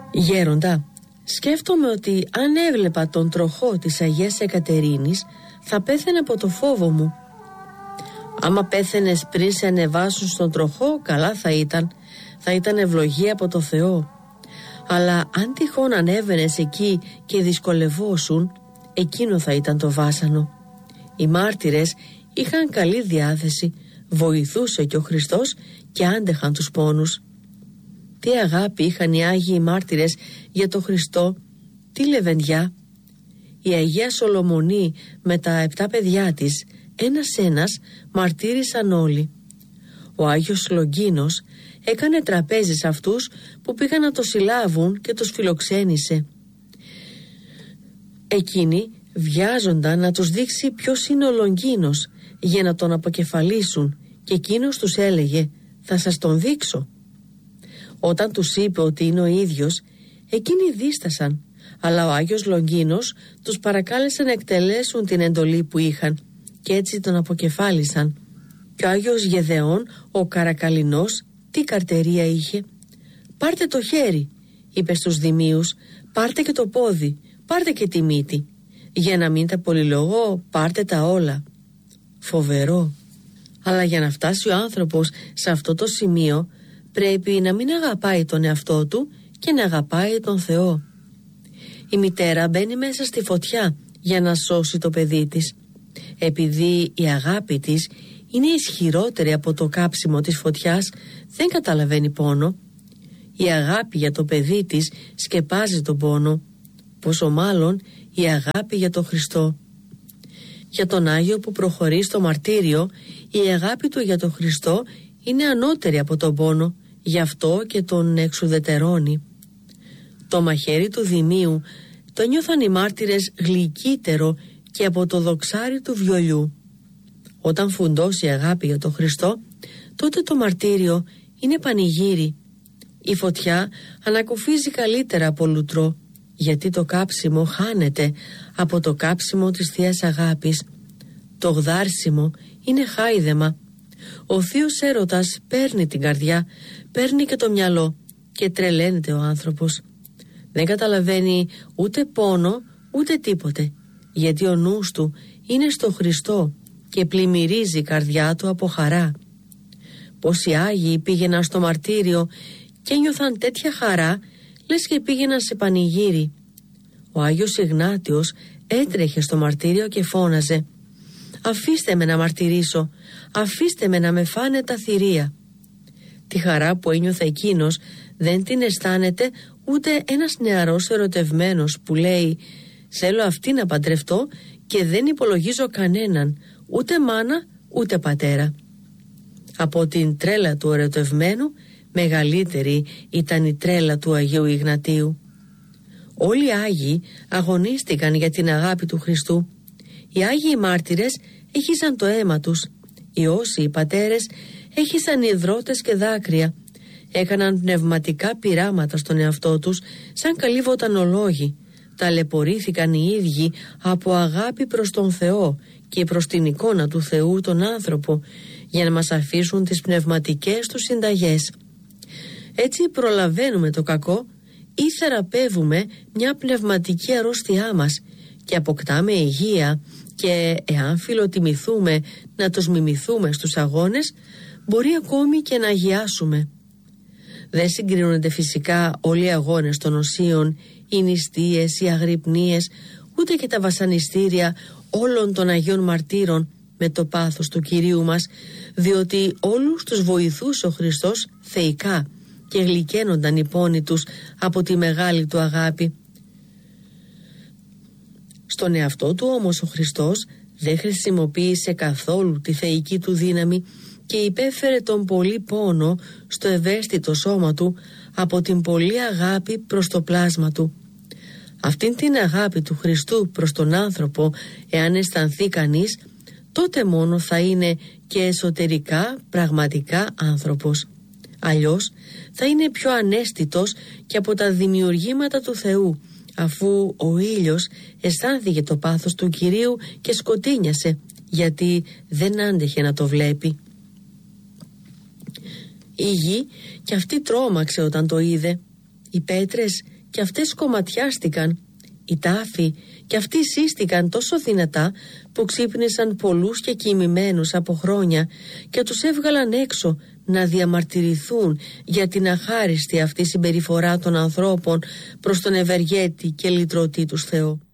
Γέροντα, σκέφτομαι ότι αν έβλεπα τον τροχό της Αγίας Εκατερίνης θα πέθαινε από το φόβο μου. Άμα πέθαινες πριν σε ανεβάσουν στον τροχό, καλά θα ήταν ευλογία από το Θεό. Αλλά αν τυχόν ανέβαινες εκεί και δυσκολευόσουν, εκείνο θα ήταν το βάσανο. Οι μάρτυρες είχαν καλή διάθεση, βοηθούσε και ο Χριστός και άντεχαν τους πόνους. Τι αγάπη είχαν οι Άγιοι μάρτυρες για το Χριστό, τι λεβενδιά. Η Αγία Σολομονή με τα 7 παιδιά της, ένας μαρτύρησαν όλοι. Ο Άγιος Λογγίνος έκανε τραπέζι σε αυτούς που πήγαν να το συλλάβουν και τους φιλοξένησε. Εκείνοι βιάζονταν να τους δείξει ποιος είναι ο Λογγίνος για να τον αποκεφαλίσουν και εκείνος τους έλεγε «Θα σας τον δείξω». Όταν τους είπε ότι είναι ο ίδιος, εκείνοι δίστασαν, αλλά ο Άγιος Λογγίνος τους παρακάλεσε να εκτελέσουν την εντολή που είχαν και έτσι τον αποκεφάλισαν. Και ο Άγιος Γεδεών, ο Καρακαλινός, τι καρτερία είχε. «Πάρτε το χέρι», είπε στους δημίους, «πάρτε και το πόδι, πάρτε και τη μύτη. Για να μην τα πολυλογώ, πάρτε τα όλα». Φοβερό. Αλλά για να φτάσει ο άνθρωπος σε αυτό το σημείο, πρέπει να μην αγαπάει τον εαυτό του και να αγαπάει τον Θεό. Η μητέρα μπαίνει μέσα στη φωτιά για να σώσει το παιδί της. Επειδή η αγάπη της είναι ισχυρότερη από το κάψιμο της φωτιάς, δεν καταλαβαίνει πόνο. Η αγάπη για το παιδί της σκεπάζει τον πόνο. Πόσο μάλλον η αγάπη για τον Χριστό. Για τον Άγιο που προχωρεί στο μαρτύριο, η αγάπη του για τον Χριστό είναι ανώτερη από τον πόνο, γι' αυτό και τον εξουδετερώνει. Το μαχαίρι του Δημίου το νιώθαν οι μάρτυρες γλυκύτερο και από το δοξάρι του βιολιού. Όταν φουντώσει η αγάπη για τον Χριστό, τότε το μαρτύριο είναι πανηγύρι. Η φωτιά ανακουφίζει καλύτερα από λουτρό, γιατί το κάψιμο χάνεται από το κάψιμο της Θείας Αγάπης. Το γδάρσιμο είναι χάιδεμα. Ο θείος έρωτας παίρνει την καρδιά, παίρνει και το μυαλό και τρελαίνεται ο άνθρωπος. Δεν καταλαβαίνει ούτε πόνο ούτε τίποτε, γιατί ο νους του είναι στο Χριστό και πλημμυρίζει η καρδιά του από χαρά. Πόσοι Άγιοι πήγαιναν στο μαρτύριο και νιώθαν τέτοια χαρά, λες και πήγαιναν σε πανηγύρι. Ο Άγιος Ιγνάτιος έτρεχε στο μαρτύριο και φώναζε «Αφήστε με να μαρτυρήσω, αφήστε με να με φάνε τα θηρία». Τη χαρά που ένιωθε εκείνος δεν την αισθάνεται ούτε ένας νεαρός ερωτευμένος που λέει «Θέλω αυτή να παντρευτώ και δεν υπολογίζω κανέναν, ούτε μάνα ούτε πατέρα». Από την τρέλα του ερωτευμένου μεγαλύτερη ήταν η τρέλα του Αγίου Ιγνατίου. Όλοι οι Άγιοι αγωνίστηκαν για την αγάπη του Χριστού. Οι Άγιοι μάρτυρες έχισαν το αίμα τους. Οι όσοι πατέρες έχισαν υδρότες και δάκρυα. Έκαναν πνευματικά πειράματα στον εαυτό τους σαν καλοί βοτανολόγοι. Ταλαιπωρήθηκαν οι ίδιοι από αγάπη προς τον Θεό και προς την εικόνα του Θεού τον άνθρωπο, για να μας αφήσουν τις πνευματικές τους συνταγές. Έτσι προλαβαίνουμε το κακό ή θεραπεύουμε μια πνευματική αρρώστιά μας και αποκτάμε υγεία, και εάν φιλοτιμηθούμε να τους μιμηθούμε στους αγώνες, μπορεί ακόμη και να αγιάσουμε. Δεν συγκρίνονται φυσικά όλοι οι αγώνες των οσίων, οι νηστείες, οι αγρυπνίες, ούτε και τα βασανιστήρια όλων των Αγίων Μαρτύρων με το πάθος του Κυρίου μας, διότι όλους τους βοηθούσε ο Χριστός θεϊκά και γλυκαίνονταν οι πόνοι τους από τη μεγάλη του αγάπη. Στον εαυτό του όμως ο Χριστός δεν χρησιμοποίησε καθόλου τη θεϊκή του δύναμη και υπέφερε τον πολύ πόνο στο ευαίσθητο σώμα του από την πολύ αγάπη προς το πλάσμα του. Αυτήν την αγάπη του Χριστού προς τον άνθρωπο, εάν αισθανθεί κανείς, τότε μόνο θα είναι και εσωτερικά πραγματικά άνθρωπος. Αλλιώς θα είναι πιο αναίσθητος και από τα δημιουργήματα του Θεού, αφού ο ήλιος αισθάνθηκε το πάθος του Κυρίου και σκοτίνιασε, γιατί δεν άντεχε να το βλέπει. Η γη κι αυτή τρόμαξε όταν το είδε. Οι πέτρες και αυτές κομματιάστηκαν. Οι τάφοι και αυτοί σύστηκαν τόσο δυνατά που ξύπνησαν πολλούς και κοιμημένους από χρόνια και τους έβγαλαν έξω να διαμαρτυρηθούν για την αχάριστη αυτή συμπεριφορά των ανθρώπων προς τον ευεργέτη και λυτρωτή τους Θεό.